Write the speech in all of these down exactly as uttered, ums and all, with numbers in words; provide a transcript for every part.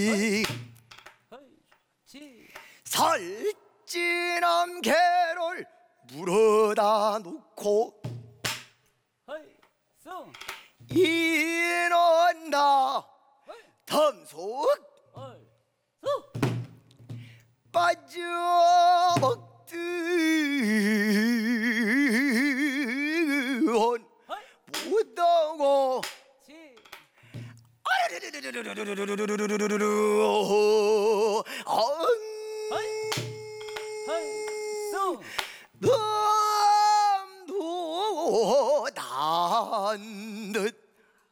이 살찐한 개를 물어다 놓고 이는 나 덤속 빠져먹듯 못하고 남도 단듯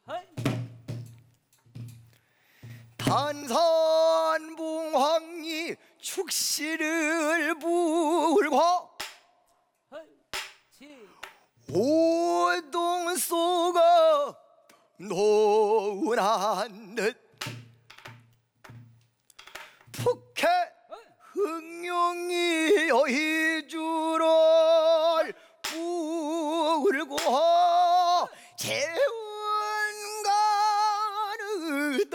단산봉황이 축시를 불고 오동소가 노란 듯 북해 흥룡이 여의주를 불고 재운가는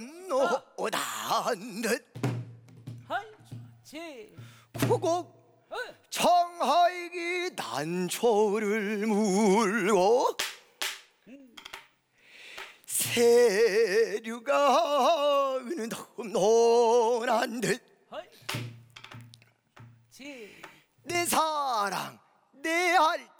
담노단 듯 구곡 청하이기 난초를 물고 세류가 노란 듯 내 사랑 내 할